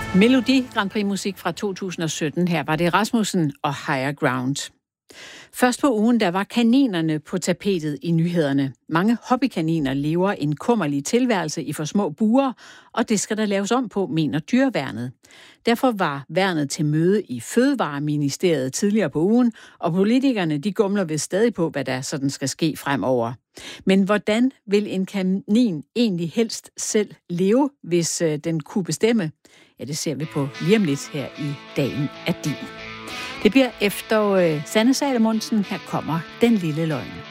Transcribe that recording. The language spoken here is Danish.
Melodi Grand Prix musik fra 2017. Her var det Rasmussen og Higher Ground. Først på ugen, der var kaninerne på tapetet i nyhederne. Mange hobbykaniner lever en kummerlig tilværelse i for små bure, og det skal der laves om på, mener dyreværnet. Derfor var værnet til møde i Fødevareministeriet tidligere på ugen, og politikerne de gumler ved stadig på, hvad der sådan skal ske fremover. Men hvordan vil en kanin egentlig helst selv leve, hvis den kunne bestemme? Ja, det ser vi på lige om lidt her i Dagen er din. Det bliver efter Sanne Salomonsen. Her kommer Den Lille Løgn.